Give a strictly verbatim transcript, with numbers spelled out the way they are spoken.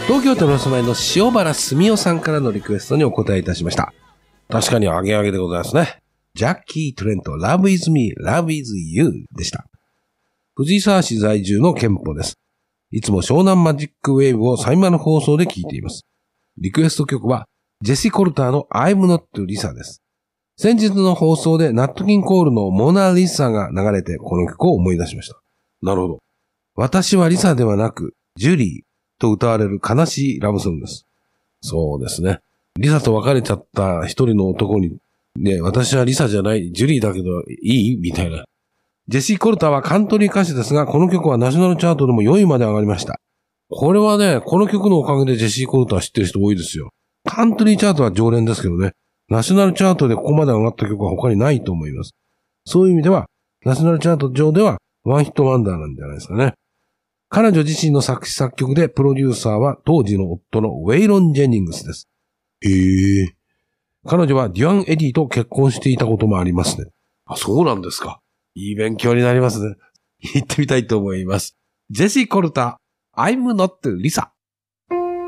東京都のお住まいの塩原澄夫さんからのリクエストにお答えいたしました。確かにアゲアゲでございますね。ジャッキー・トレント、Love is me, Love is you でした。藤沢市在住のケンポです。いつも湘南マジックウェーブをサイマの放送で聴いています。リクエスト曲はジェシー・コルターの I'm Not Lisa です。先日の放送でナットキンコールのモナ・リサが流れてこの曲を思い出しました。なるほど。私はリサではなくジュリーと歌われる悲しいラブソングです。そうですね。リサと別れちゃった一人の男に、ね、私はリサじゃない、ジュリーだけどいいみたいな。ジェシー・コルターはカントリー歌手ですが、この曲はナショナルチャートでもよいまで上がりました。これはね、この曲のおかげでジェシー・コルター知ってる人多いですよ。カントリーチャートは常連ですけどね、ナショナルチャートでここまで上がった曲は他にないと思います。そういう意味では、ナショナルチャート上ではワンヒットワンダーなんじゃないですかね。彼女自身の作詞作曲でプロデューサーは当時の夫のウェイロン・ジェニングスです。へえ。彼女はデュアン・エディと結婚していたこともありますね。あ、そうなんですか。いい勉強になりますね。行ってみたいと思います。ジェシー・コルター、I'm Not Lisa。